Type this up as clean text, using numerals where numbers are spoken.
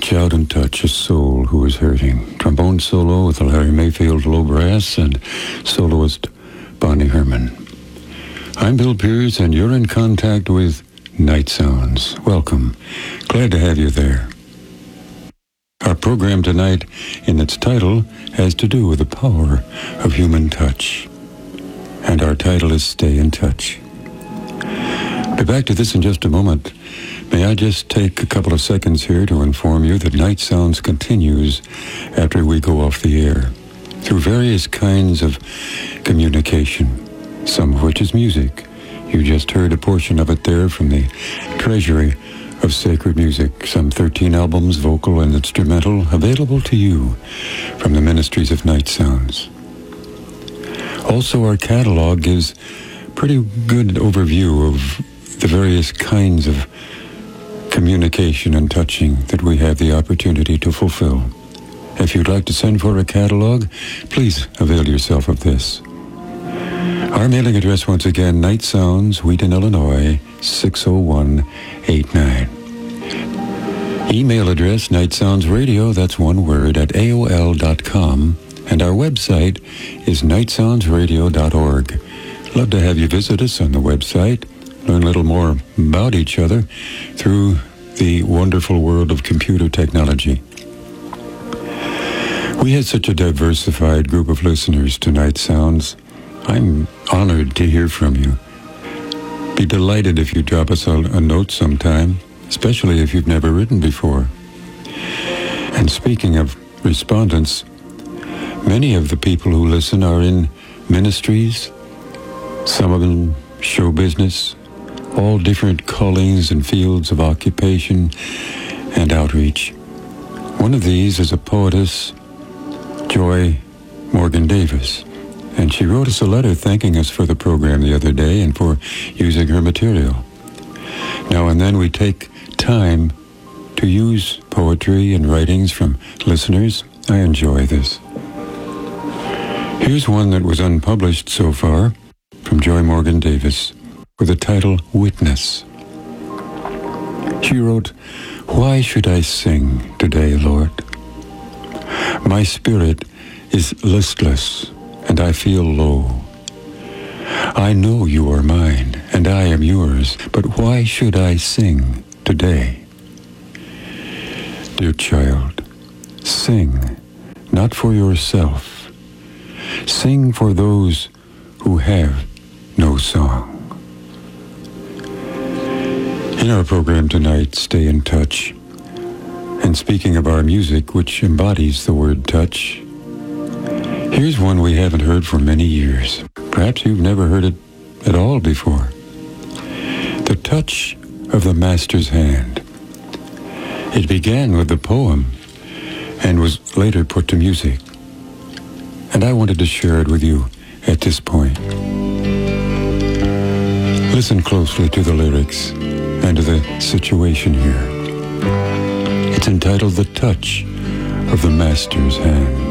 Reach out and touch a soul who is hurting. Trombone solo with the Larry Mayfield Low Brass and soloist Bonnie Herman. I'm Bill Pierce, and you're in contact with Night Sounds. Welcome. Glad to have you there. Our program tonight, in its title, has to do with the power of human touch. And our title is Stay in Touch. Be back to this in just a moment. May I just take a couple of seconds here to inform you that Night Sounds continues after we go off the air through various kinds of communication, some of which is music. You just heard a portion of it there from the treasury of sacred music, some 13 albums, vocal and instrumental, available to you from the Ministries of Night Sounds. Also, our catalog gives pretty good overview of the various kinds of communication and touching that we have the opportunity to fulfill. If you'd like to send for a catalog, please avail yourself of this. Our mailing address, once again, Night Sounds, Wheaton, Illinois, 60189. Email address, nightsoundsradio, that's one word, at AOL.com. And our website is nightsoundsradio.org. Love to have you visit us on the website, learn a little more about each other through the wonderful world of computer technology. We had such a diversified group of listeners to Night Sounds. I'm honored to hear from you. Be delighted if you drop us a note sometime, especially if you've never written before. And speaking of respondents, many of the people who listen are in ministries, some of them show business, all different callings and fields of occupation and outreach. One of these is a poetess, Joy Morgan Davis, and she wrote us a letter thanking us for the program the other day and for using her material. Now and then we take time to use poetry and writings from listeners. I enjoy this. Here's one that was unpublished so far from Joy Morgan Davis, with the title Witness. She wrote, "Why should I sing today, Lord? My spirit is listless and I feel low. I know you are mine and I am yours, but why should I sing today? Dear child, sing not for yourself. Sing for those who have no song." In our program tonight, Stay in Touch. And speaking of our music, which embodies the word touch, here's one we haven't heard for many years. Perhaps you've never heard it at all before. The Touch of the Master's Hand. It began with a poem and was later put to music. And I wanted to share it with you at this point. Listen closely to the lyrics and to the situation here. It's entitled The Touch of the Master's Hand.